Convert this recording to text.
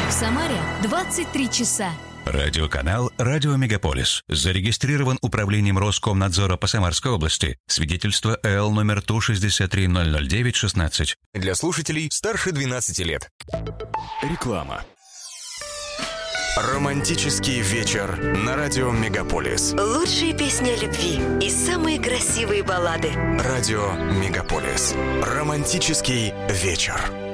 В Самаре 23 часа. Радиоканал «Радио Мегаполис». Зарегистрирован управлением Роскомнадзора по Самарской области. Свидетельство ЭЛ номер ТУ-63009-16. Для слушателей старше 12 лет. Реклама. Романтический вечер на радио Мегаполис. Лучшие песни о любви и самые красивые баллады. Радио Мегаполис. Романтический вечер.